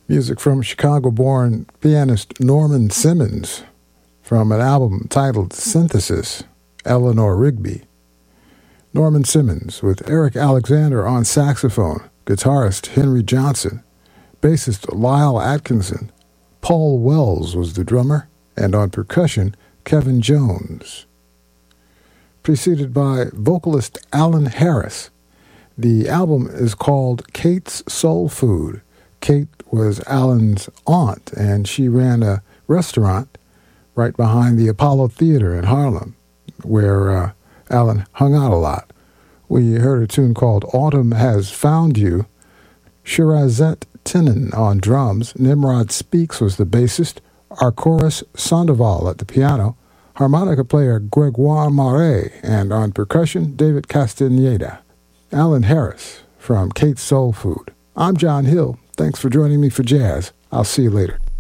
Music from Chicago-born pianist Norman Simmons from an album titled Synthesis, Eleanor Rigby. Norman Simmons with Eric Alexander on saxophone, guitarist Henry Johnson, bassist Lyle Atkinson, Paul Wells was the drummer, and on percussion, Kevin Jones. Preceded by vocalist Alan Harris. The album is called Kate's Soul Food. Kate was Alan's aunt, and she ran a restaurant right behind the Apollo Theater in Harlem, where Alan hung out a lot. We heard a tune called Autumn Has Found You. Shirazette Tinnen on drums, Nimrod Speaks was the bassist, Arcoris Sandoval at the piano, harmonica player Gregoire Marais, and on percussion, David Castaneda. Alan Harris from Kate's Soul Food. I'm John Hill. Thanks for joining me for jazz. I'll see you later.